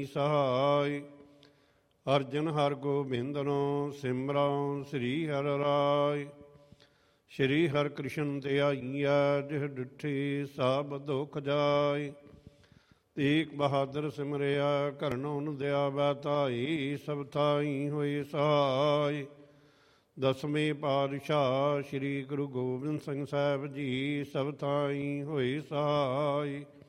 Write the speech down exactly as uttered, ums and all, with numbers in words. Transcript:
ਸਹਾਇ। ਅਰਜਨ ਹਰ ਗੋਬਿੰਦਨੋ ਸਿਮਰਉ ਸ੍ਰੀ ਹਰਿ ਰਾਇ। ਸ਼੍ਰੀ ਹਰਿ ਕ੍ਰਿਸ਼ਨ ਧਿਆਈਐ ਜਿਹ ਡਿਠੀ ਸਭ ਦੁਖ ਜਾਇ। ਤੇਗ ਬਹਾਦਰ ਸਿਮਰਿਆ ਕਰਨਉ ਨ ਦਿਆਵੈ ਧਾਈ। ਸਭ ਥਾਈ ਹੋਈ ਸਹਾਇ। ਦਸਵੇਂ ਪਾਤਸ਼ਾਹ ਸ਼੍ਰੀ ਗੁਰੂ ਗੋਬਿੰਦ ਸਿੰਘ ਸਾਹਿਬ ਜੀ ਸਭ ਥਾਈ ਹੋਏ ਸਹਾਇ।